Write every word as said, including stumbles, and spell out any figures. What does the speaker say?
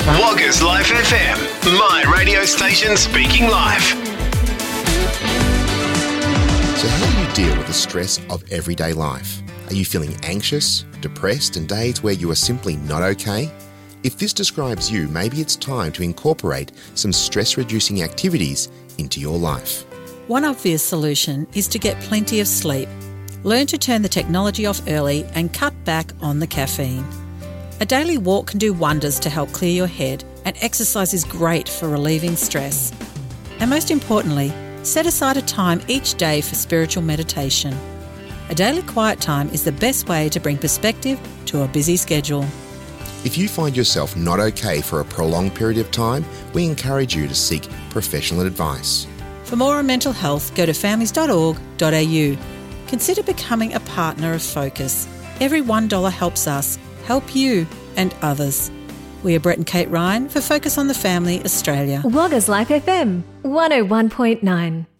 Woggers Life F M, my radio station speaking live. So how do you deal with the stress of everyday life? Are you feeling anxious, depressed, and days where you are simply not okay? If this describes you, maybe it's time to incorporate some stress-reducing activities into your life. One obvious solution is to get plenty of sleep. Learn to turn the technology off early and cut back on the caffeine. A daily walk can do wonders to help clear your head, and exercise is great for relieving stress. And most importantly, set aside a time each day for spiritual meditation. A daily quiet time is the best way to bring perspective to a busy schedule. If you find yourself not okay for a prolonged period of time, we encourage you to seek professional advice. For more on mental health, go to families dot org dot a u. Consider becoming a partner of Focus. Every one dollar helps us help you and others. We are Brett and Kate Ryan for Focus on the Family Australia. Woggers Life F M, one oh one point nine.